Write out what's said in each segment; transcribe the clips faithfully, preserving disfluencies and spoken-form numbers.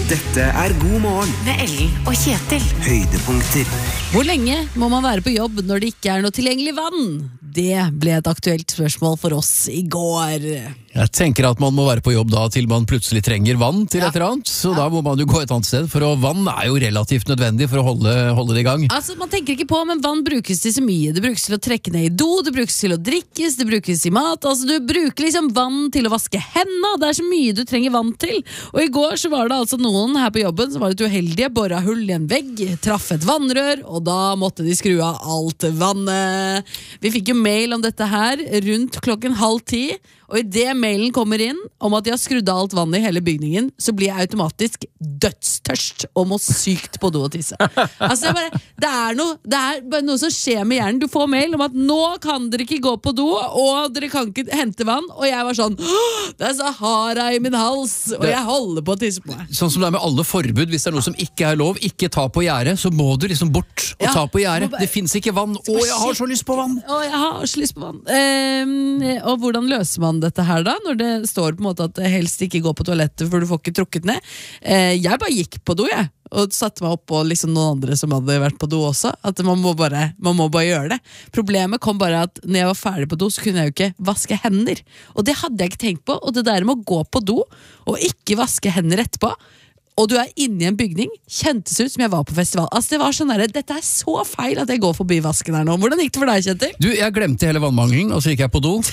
Dette er God morgen med Ellen og Kjetil. Høydepunkter. Hvor lenge må man være på jobb når det ikke er noe tilgjengelig vann? Det ble et aktuelt spørsmål for oss i går. Jeg tenker at man må være på jobb da til man plutselig trenger vann til Ja. et eller annet, så Ja. da må man jo gå et annet sted, for å, vann er jo relativt nødvendig for å holde, holde det i gang. Altså, man tenker ikke på, men vann brukes til så mye. Det brukes til å trekke ned i do, det brukes til å drikkes, det brukes i mat. Altså, du bruker liksom vann til å vaske hendene. Det er så mye du trenger vann til. Og i går så var det altså noen her på jobben som var litt uheldige, borra hull i en vegg, traff et vannrør, og da måtte de skru av alt vannet. Vi fikk jo mail om dette her rundt klokken halv ti, og i det mailen kommer inn om at de har skrudd av alt vannet i hele bygningen, så blir jeg automatisk dødstørst og må sykt på do og tisse. Altså, jeg bare, det er noe, det er bare noe som skjer med hjernen. Du får mail om at nå kan dere ikke gå på do, og dere kan ikke hente vann, og jeg var sånn, «Åh, det er Sahara i min hals, og jeg holder på å tisse på meg. Sånn som det er med alle forbud, hvis det er noe som ikke er lov, ikke ta på gjerdet, så må du liksom bort og Ja, ta på gjerdet. må bare- Det finnes ikke vann. Å, jeg har så lyst på vann! Å, jeg har så lyst på vann. Ehm, og hvordan løser man dette her da, når det står på en måte at det helst ikke går på toalettet, for du får ikke trukket ned? Eh, jeg bare gikk på do, jeg. Og satte meg opp på liksom noen andre som hadde vært på do også. At man må bare, man må bare gjøre det. Problemet kom bare at når jeg var ferdig på do, så kunne jeg jo ikke vaske hender. Og det hadde jeg ikke tenkt på. Og det der med å gå på do og ikke vaske hender etterpå, og du er inne i en bygning, kjentes ut som jeg var på festival. Altså det var sånn der, dette er så feil at jeg går forbi vasken her nå. Hvordan gikk det for deg, Kjetil? Du, jeg glemte hele vannmangelen, og så gikk jeg på do.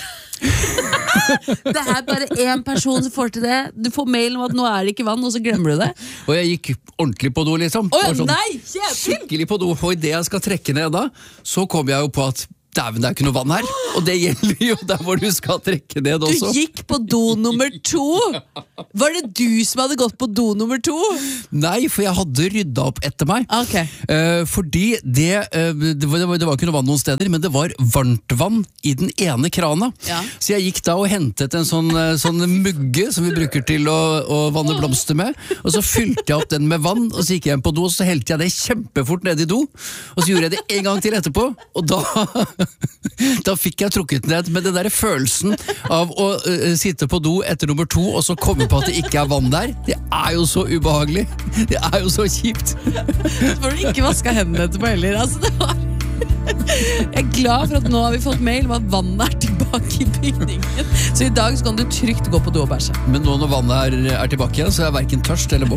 Det er bare én person som får til det. Du får mail om at nå er det ikke vann, og så glemmer du det. Og jeg gikk ordentlig på do, liksom. Åja, Det var sånn nei, Kjetil! skikkelig på do. Og i det jeg skal trekke ned da, så kom jeg jo på at dæven, det er ikke noe vann her. Og det gjelder jo der hvor du skal trekke ned Du også. gikk på do nummer to! Var det du som hadde gått på do nummer to? Nei, for jeg hadde rydda opp etter meg. Ok. Eh, fordi det, eh, det, var, det var det var ikke noe vann noen steder, men det var varmtvann i den ene krana. Ja. Så jeg gikk da og hentet en sånn, eh, sånn mugge som vi bruker til å, å vanne blomster med, og så fylte jeg opp den med vann, og så gikk jeg hjem på do, og så helte jeg det kjempefort ned i do, og så gjorde jeg det en gang til etterpå, og da da fikk jeg trukket ned med den der følelsen av å uh, sitte på do etter nummer to, og så komme på at det ikke er vann der. Det er jo så ubehagelig. Det er jo så kjipt. Så får du ikke vaske hendene etterpå heller. Altså, det var... Jeg er glad for at nå har vi fått mail om at vannet er tilbake i bygningen. Så i dag så kan du trygt gå på do og bæsje. Men nå når vannet er, er tilbake igjen, så er jeg hverken tørst eller